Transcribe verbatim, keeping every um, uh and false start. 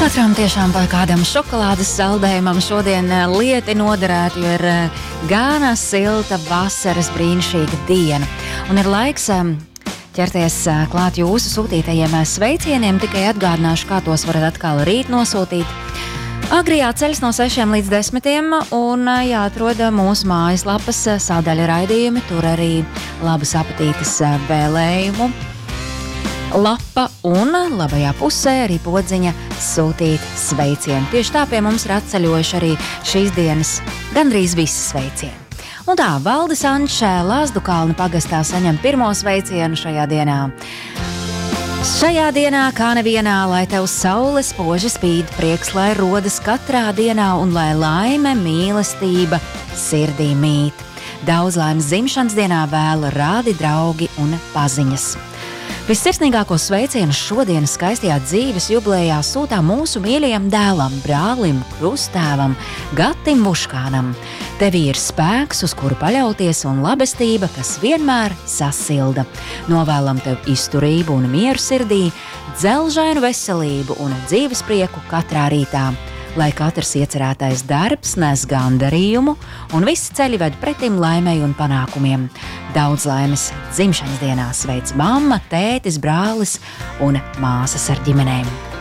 Katram tiešām vai kādam šokolādes saldējumam šodien lieti noderētu, jo ir gana silta vasaras brīnišķīga diena. Un ir laiks ķerties klāt jūsu sūtītajiem sveicieniem, tikai atgādināšu, kā tos varat atkal rīt nosūtīt. Agrijā ceļš no sešiem līdz desmitiem un jāatrod mūsu mājaslapas sādaļa raidījumi, tur arī labas apetītes vēlējumu lapa un labajā pusē arī podziņa sūtīt sveicienu. Tieši tā pie mums ir atceļojuši arī šīs dienas gandrīz visi sveicieni. Un tā, Valdis Ančs Lāzdu kalna pagastā saņem pirmo sveicienu šajā dienā. Šajā dienā, kā nevienā, lai tev saule spoži spīd, prieks, lai rodas katrā dienā un lai laime, mīlestība sirdī mīt. Daudz laimes dzimšanas dienā vēla rādi, draugi un paziņas. Vissirsnīgākos sveicienus šodienas skaistajā dzīves jubilejā sūtām mūsu mīļajam dēlam, brālim, krustēvam, Gatim Buškānam. Tevī ir spēks, uz kuru paļauties un labestība, kas vienmēr sasilda. Novēlam tev izturību un mieru sirdī, dzelžainu veselību un dzīves prieku katrā rītā. Lai katrs iecerētais darbs nes gandarījumu un visi ceļi ved pretim laimei un panākumiem. Daudz laimes dzimšanas dienā sveic mamma, tētis, brālis un māsas ar ģimenēm.